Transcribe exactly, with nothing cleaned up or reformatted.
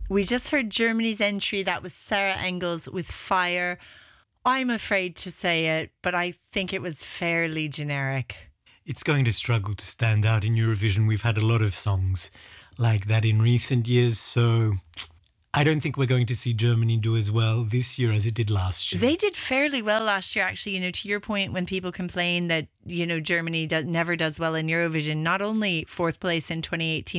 We just heard Germany's entry. That was Sarah Engels with Fire. I'm afraid to say it, but I think it was fairly generic. It's going to struggle to stand out in Eurovision. We've had a lot of songs like that in recent years, so I don't think we're going to see Germany do as well this year as it did last year. They did fairly well last year, actually. You know, to your point, when people complain that, you know, Germany does, never does well in Eurovision, not only fourth place in twenty eighteen,